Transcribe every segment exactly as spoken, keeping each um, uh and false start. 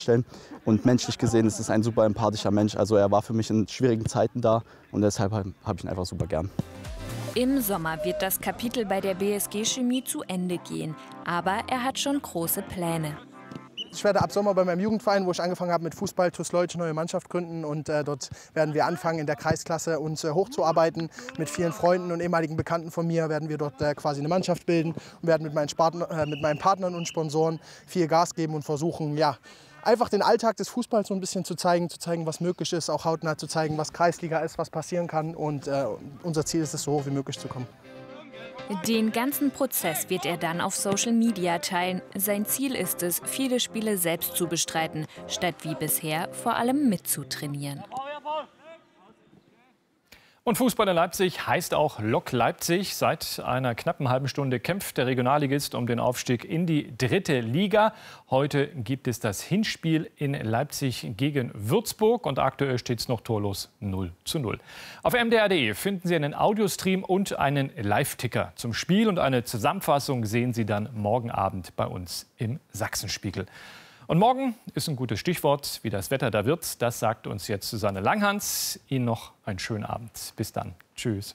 stellen. Und menschlich gesehen ist es ein super empathischer Mensch. Also er war für mich in schwierigen Zeiten da und deshalb habe ich ihn einfach super gern. Im Sommer wird das Kapitel bei der B S G Chemie zu Ende gehen. Aber er hat schon große Pläne. Ich werde ab Sommer bei meinem Jugendverein, wo ich angefangen habe mit Fußball, TuS Leutsch, neue Mannschaft gründen. Und äh, dort werden wir anfangen, in der Kreisklasse uns äh, hochzuarbeiten. Mit vielen Freunden und ehemaligen Bekannten von mir werden wir dort äh, quasi eine Mannschaft bilden und werden mit meinen, Spartner, äh, mit meinen Partnern und Sponsoren viel Gas geben und versuchen, ja, einfach den Alltag des Fußballs so ein bisschen zu zeigen, zu zeigen, was möglich ist, auch hautnah zu zeigen, was Kreisliga ist, was passieren kann. Und äh, unser Ziel ist es, so hoch wie möglich zu kommen. Den ganzen Prozess wird er dann auf Social Media teilen. Sein Ziel ist es, viele Spiele selbst zu bestreiten, statt wie bisher vor allem mitzutrainieren. Und Fußball in Leipzig heißt auch Lok Leipzig. Seit einer knappen halben Stunde kämpft der Regionalligist um den Aufstieg in die dritte Liga. Heute gibt es das Hinspiel in Leipzig gegen Würzburg und aktuell steht es noch torlos null zu null. Auf m d r punkt d e finden Sie einen Audiostream und einen Live-Ticker zum Spiel und eine Zusammenfassung sehen Sie dann morgen Abend bei uns im Sachsenspiegel. Und morgen ist ein gutes Stichwort, wie das Wetter da wird. Das sagt uns jetzt Susanne Langhans. Ihnen noch einen schönen Abend. Bis dann. Tschüss.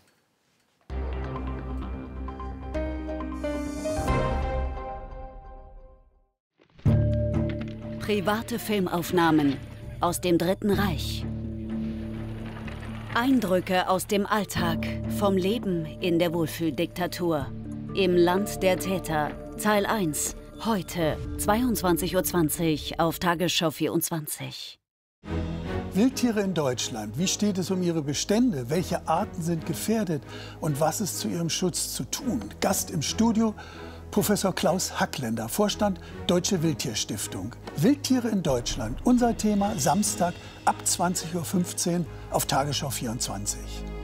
Private Filmaufnahmen aus dem Dritten Reich. Eindrücke aus dem Alltag, vom Leben in der Wohlfühldiktatur. Im Land der Täter, Teil eins. Heute, zweiundzwanzig Uhr zwanzig auf Tagesschau vierundzwanzig. Wildtiere in Deutschland. Wie steht es um ihre Bestände? Welche Arten sind gefährdet? Und was ist zu ihrem Schutz zu tun? Gast im Studio Professor Klaus Hackländer, Vorstand Deutsche Wildtierstiftung. Wildtiere in Deutschland. Unser Thema Samstag ab zwanzig Uhr fünfzehn auf Tagesschau vierundzwanzig.